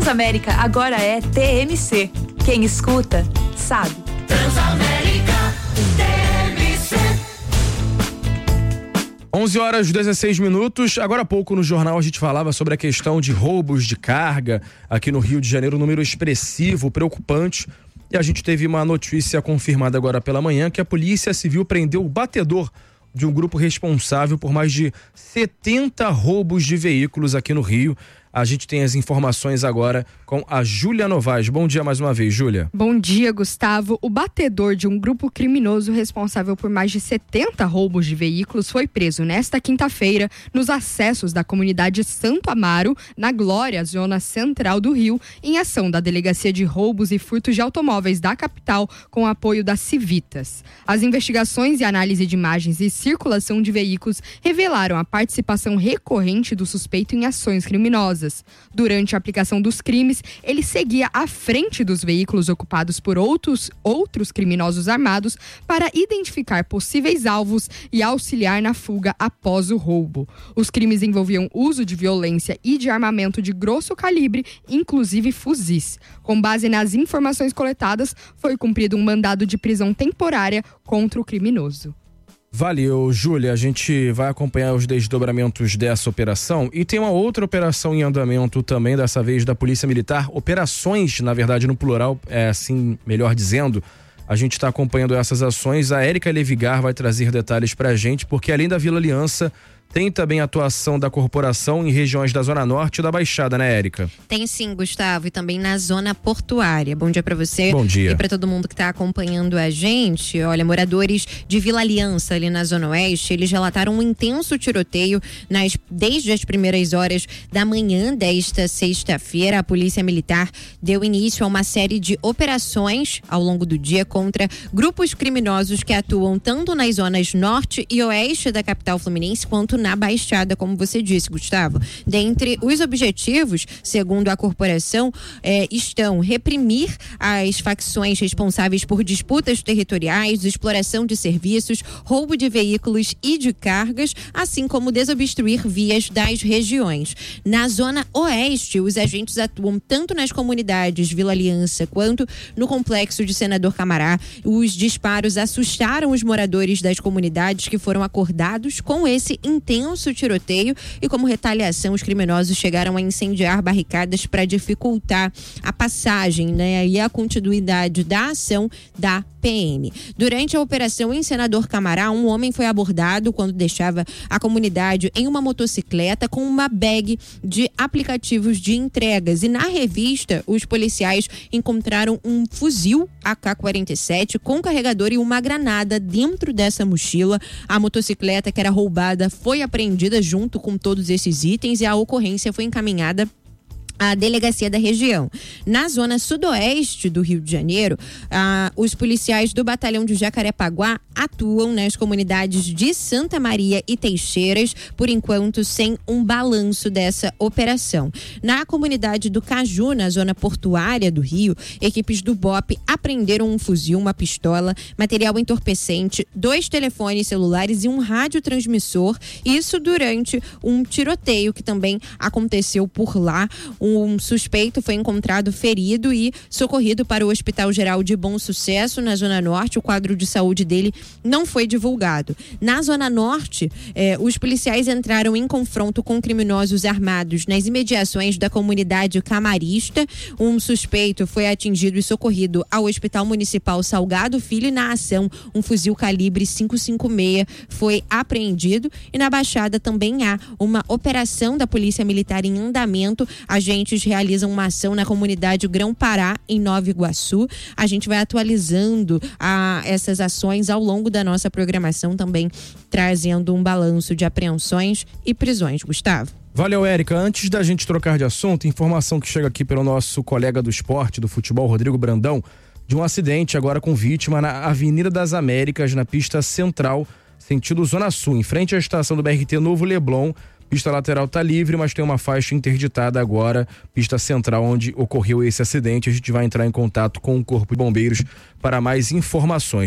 Transamérica agora é TMC. Quem escuta, sabe. Transamérica, TMC. 11h16. Agora há pouco no jornal a gente falava sobre a questão de roubos de carga aqui no Rio de Janeiro, um número expressivo, preocupante. E a gente teve uma notícia confirmada agora pela manhã que a Polícia Civil prendeu o batedor de um grupo responsável por mais de 70 roubos de veículos aqui no Rio. A gente tem as informações agora com a Júlia Novaes. Bom dia mais uma vez, Júlia. Bom dia, Gustavo. O batedor de um grupo criminoso responsável por mais de 70 roubos de veículos foi preso nesta quinta-feira nos acessos da comunidade Santo Amaro, na Glória, zona central do Rio, em ação da Delegacia de Roubos e Furtos de Automóveis da capital, com apoio das Civitas. As investigações e análise de imagens e circulação de veículos revelaram a participação recorrente do suspeito em ações criminosas. Durante a aplicação dos crimes, ele seguia à frente dos veículos ocupados por outros criminosos armados para identificar possíveis alvos e auxiliar na fuga após o roubo. Os crimes envolviam uso de violência e de armamento de grosso calibre, inclusive fuzis. Com base nas informações coletadas, foi cumprido um mandado de prisão temporária contra o criminoso. Valeu, Júlia. A gente vai acompanhar os desdobramentos dessa operação e tem uma outra operação em andamento também, dessa vez da Polícia Militar. Operações, na verdade, no plural, assim, melhor dizendo. A gente está acompanhando essas ações. A Érica Levigar vai trazer detalhes pra gente, porque além da Vila Aliança, tem também a atuação da corporação em regiões da Zona Norte e da Baixada, né, Érica? Tem sim, Gustavo, e também na zona portuária. Bom dia pra você. Bom dia. E pra todo mundo que tá acompanhando a gente. Olha, moradores de Vila Aliança, ali na Zona Oeste, eles relataram um intenso tiroteio desde as primeiras horas da manhã desta sexta-feira. A Polícia Militar deu início a uma série de operações ao longo do dia contra grupos criminosos que atuam tanto nas zonas norte e oeste da capital fluminense quanto na Baixada, como você disse, Gustavo. Dentre os objetivos, segundo a corporação, estão reprimir as facções responsáveis por disputas territoriais, exploração de serviços, roubo de veículos e de cargas, assim como desobstruir vias das regiões. Na zona oeste, os agentes atuam tanto nas comunidades Vila Aliança quanto no complexo de Senador Camará. Os disparos assustaram os moradores das comunidades que foram acordados com esse intenso tiroteio e, como retaliação, os criminosos chegaram a incendiar barricadas para dificultar a passagem, né, e a continuidade da ação da PM. Durante a operação em Senador Camará, um homem foi abordado quando deixava a comunidade em uma motocicleta com uma bag de aplicativos de entregas, e na revista os policiais encontraram um fuzil AK-47 com carregador e uma granada dentro dessa mochila. A motocicleta que era roubada foi apreendida junto com todos esses itens e a ocorrência foi encaminhada à delegacia da região. Na zona sudoeste do Rio de Janeiro, os policiais do batalhão de Jacarepaguá atuam nas comunidades de Santa Maria e Teixeiras, por enquanto sem um balanço dessa operação. Na comunidade do Caju, na zona portuária do Rio, equipes do BOP apreenderam um fuzil, uma pistola, material entorpecente, 2 telefones celulares e um radiotransmissor, isso durante um tiroteio que também aconteceu por lá. Um suspeito foi encontrado ferido e socorrido para o Hospital Geral de Bom Sucesso, na Zona Norte. O quadro de saúde dele não foi divulgado. Na Zona Norte, os policiais entraram em confronto com criminosos armados nas imediações da comunidade Camarista. Um suspeito foi atingido e socorrido ao Hospital Municipal Salgado Filho, e na ação, um fuzil calibre 5.56 foi apreendido. E na Baixada também há uma operação da Polícia Militar em andamento. Agentes realizam uma ação na comunidade Grão-Pará, em Nova Iguaçu. A gente vai atualizando essas ações ao longo da nossa programação, também trazendo um balanço de apreensões e prisões. Gustavo. Valeu, Érica. Antes da gente trocar de assunto, informação que chega aqui pelo nosso colega do esporte, do futebol, Rodrigo Brandão, de um acidente agora com vítima na Avenida das Américas, na pista central, sentido Zona Sul, em frente à estação do BRT Novo Leblon. Pista lateral tá livre, mas tem uma faixa interditada agora, pista central onde ocorreu esse acidente. A gente vai entrar em contato com o Corpo de Bombeiros para mais informações.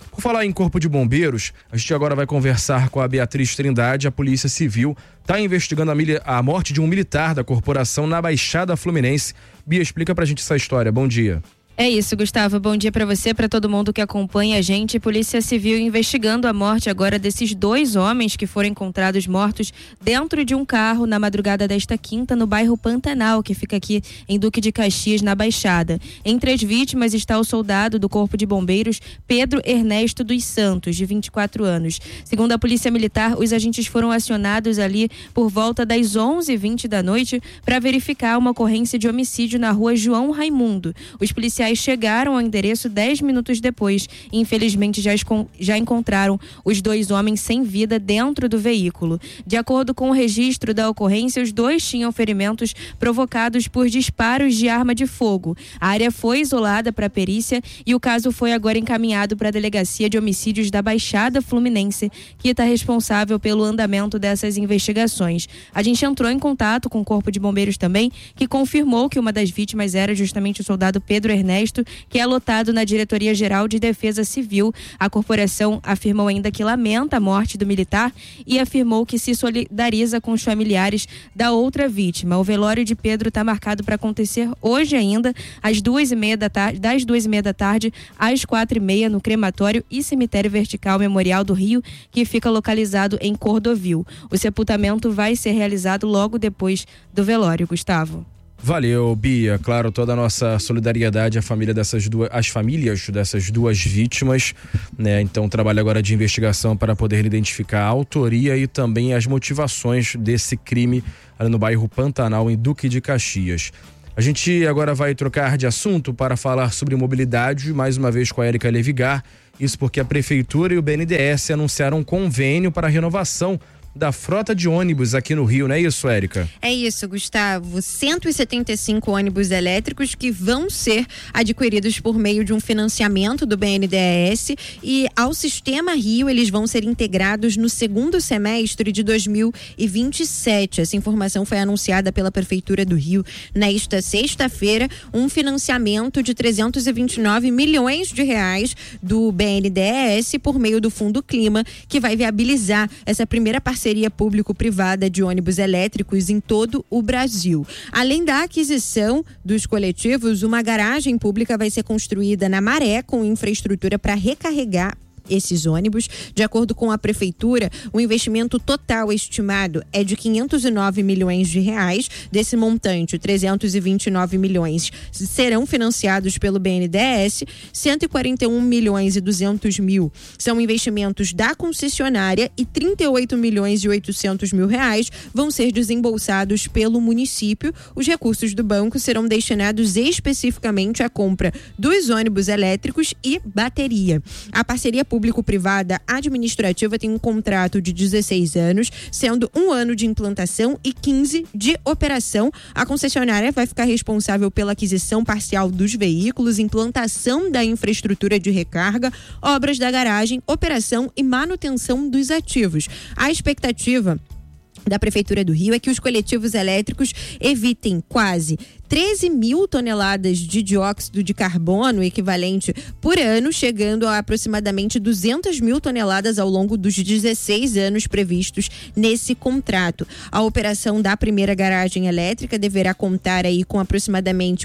Por falar em Corpo de Bombeiros, a gente agora vai conversar com a Beatriz Trindade. A Polícia Civil está investigando a morte de um militar da corporação na Baixada Fluminense. Bia, explica pra gente essa história. Bom dia. É isso, Gustavo. Bom dia para você, para todo mundo que acompanha a gente. Polícia Civil investigando a morte agora desses 2 homens que foram encontrados mortos dentro de um carro na madrugada desta quinta no bairro Pantanal, que fica aqui em Duque de Caxias, na Baixada. Entre as vítimas está o soldado do Corpo de Bombeiros, Pedro Ernesto dos Santos, de 24 anos. Segundo a Polícia Militar, os agentes foram acionados ali por volta das 11h20 da noite para verificar uma ocorrência de homicídio na rua João Raimundo. Os policiais chegaram ao endereço 10 minutos depois e infelizmente já encontraram os 2 homens sem vida dentro do veículo. De acordo com o registro da ocorrência, os 2 tinham ferimentos provocados por disparos de arma de fogo. A área foi isolada para perícia e o caso foi agora encaminhado para a Delegacia de Homicídios da Baixada Fluminense, que está responsável pelo andamento dessas investigações. A gente entrou em contato com o Corpo de Bombeiros também, que confirmou que uma das vítimas era justamente o soldado Pedro Ernesto, que é lotado na Diretoria-Geral de Defesa Civil. A corporação afirmou ainda que lamenta a morte do militar e afirmou que se solidariza com os familiares da outra vítima. O velório de Pedro está marcado para acontecer hoje ainda, às 2h30 da tarde, das 2h30 da tarde às 4h30, no crematório e cemitério vertical Memorial do Rio, que fica localizado em Cordovil. O sepultamento vai ser realizado logo depois do velório, Gustavo. Valeu, Bia. Claro, toda a nossa solidariedade às famílias dessas 2 vítimas, né? Então, trabalho agora de investigação para poder identificar a autoria e também as motivações desse crime ali no bairro Pantanal, em Duque de Caxias. A gente agora vai trocar de assunto para falar sobre mobilidade, mais uma vez com a Érica Levigar. Isso porque a Prefeitura e o BNDES anunciaram um convênio para a renovação da frota de ônibus aqui no Rio, não é isso, Érica? É isso, Gustavo. 175 ônibus elétricos que vão ser adquiridos por meio de um financiamento do BNDES e ao Sistema Rio eles vão ser integrados no 2º semestre de 2027. Essa informação foi anunciada pela Prefeitura do Rio nesta sexta-feira, um financiamento de 329 milhões de reais do BNDES por meio do Fundo Clima, que vai viabilizar essa primeira parceria público-privada de ônibus elétricos em todo o Brasil. Além da aquisição dos coletivos, uma garagem pública vai ser construída na Maré com infraestrutura para recarregar esses ônibus. De acordo com a Prefeitura, o investimento total estimado é de 509 milhões de reais. Desse montante, 329 milhões serão financiados pelo BNDES, 141 milhões e 200 mil são investimentos da concessionária e 38 milhões e 800 mil reais vão ser desembolsados pelo município. Os recursos do banco serão destinados especificamente à compra dos ônibus elétricos e bateria. A parceria público-privada administrativa tem um contrato de 16 anos, sendo 1 ano de implantação e 15 de operação. A concessionária vai ficar responsável pela aquisição parcial dos veículos, implantação da infraestrutura de recarga, obras da garagem, operação e manutenção dos ativos. A expectativa da Prefeitura do Rio é que os coletivos elétricos evitem quase 13 mil toneladas de dióxido de carbono equivalente por ano, chegando a aproximadamente 200 mil toneladas ao longo dos 16 anos previstos nesse contrato. A operação da primeira garagem elétrica deverá contar aí com aproximadamente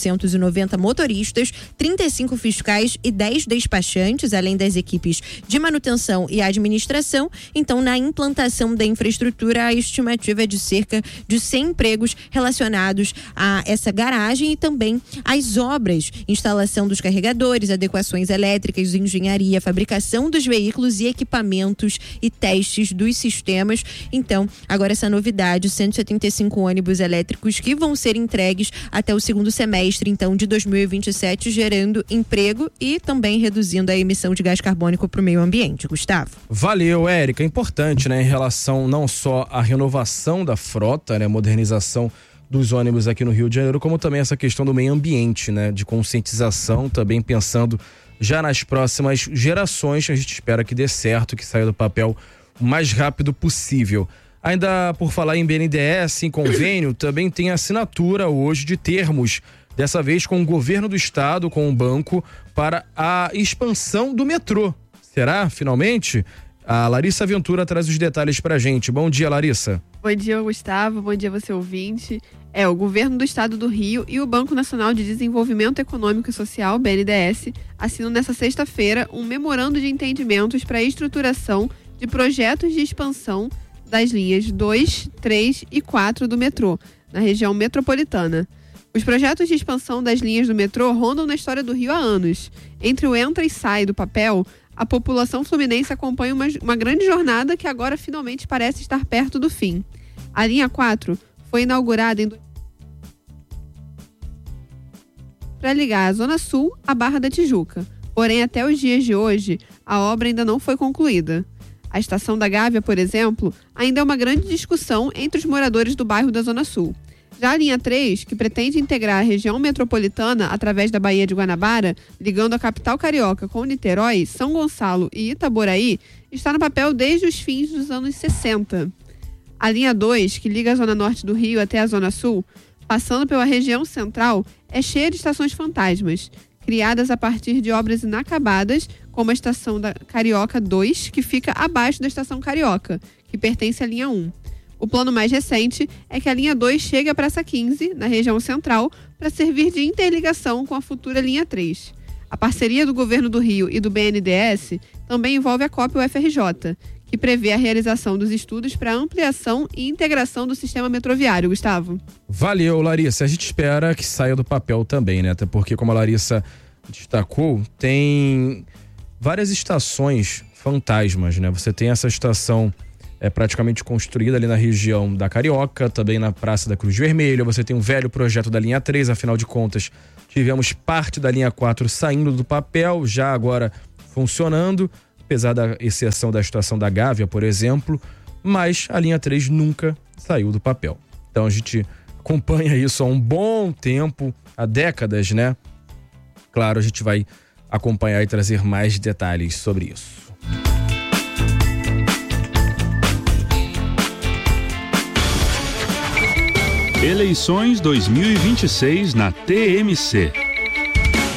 490 motoristas, 35 fiscais e 10 despachantes, além das equipes de manutenção e administração. Então, na implantação da infraestrutura, a estimativa é de cerca de 100 empregos relacionados a essa garagem e também as obras, instalação dos carregadores, adequações elétricas, engenharia, fabricação dos veículos e equipamentos e testes dos sistemas. Então, agora essa novidade, 175 ônibus elétricos que vão ser entregues até o 2º semestre, então, de 2027, gerando emprego e também reduzindo a emissão de gás carbônico para o meio ambiente. Gustavo. Valeu, Érica. Importante, né, em relação não só à renovação da frota, né, modernização dos ônibus aqui no Rio de Janeiro, como também essa questão do meio ambiente, né, de conscientização, também pensando já nas próximas gerações. A gente espera que dê certo, que saia do papel o mais rápido possível. Ainda por falar em BNDES, em convênio, também tem assinatura hoje de termos, dessa vez com o governo do estado, com o banco, para a expansão do metrô. Será, finalmente? A Larissa Ventura traz os detalhes pra gente. Bom dia, Larissa. Bom dia, Gustavo. Bom dia, você ouvinte. O governo do estado do Rio e o Banco Nacional de Desenvolvimento Econômico e Social, BNDES, assinam nesta sexta-feira um memorando de entendimentos para a estruturação de projetos de expansão das linhas 2, 3 e 4 do metrô, na região metropolitana. Os projetos de expansão das linhas do metrô rondam na história do Rio há anos. Entre o entra e sai do papel, a população fluminense acompanha uma grande jornada que agora finalmente parece estar perto do fim. A linha 4 foi inaugurada para ligar a Zona Sul à Barra da Tijuca. Porém, até os dias de hoje, a obra ainda não foi concluída. A Estação da Gávea, por exemplo, ainda é uma grande discussão entre os moradores do bairro da Zona Sul. Já a linha 3, que pretende integrar a região metropolitana através da Baía de Guanabara, ligando a capital carioca com Niterói, São Gonçalo e Itaboraí, está no papel desde os fins dos anos 60. A linha 2, que liga a zona norte do Rio até a zona sul, passando pela região central, é cheia de estações fantasmas, criadas a partir de obras inacabadas, como a Estação da Carioca 2, que fica abaixo da Estação Carioca, que pertence à linha 1. O plano mais recente é que a linha 2 chegue à Praça 15, na região central, para servir de interligação com a futura linha 3. A parceria do governo do Rio e do BNDES também envolve a COP UFRJ, que prevê a realização dos estudos para ampliação e integração do sistema metroviário, Gustavo. Valeu, Larissa. A gente espera que saia do papel também, né? Até porque, como a Larissa destacou, tem várias estações fantasmas, né? Você tem essa estação praticamente construída ali na região da Carioca, também na Praça da Cruz Vermelha. Você tem um velho projeto da linha 3, afinal de contas, tivemos parte da linha 4 saindo do papel, já agora funcionando, apesar da exceção da Estação da Gávea, por exemplo, mas a linha 3 nunca saiu do papel. Então a gente acompanha isso há um bom tempo, há décadas, né? Claro, a gente vai acompanhar e trazer mais detalhes sobre isso. Eleições 2026 na TMC.